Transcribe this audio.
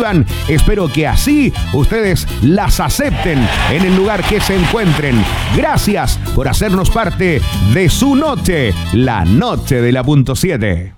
reciban. Espero que así ustedes las acepten en el lugar que se encuentren. Gracias por hacernos parte de su noche, la noche de la .7.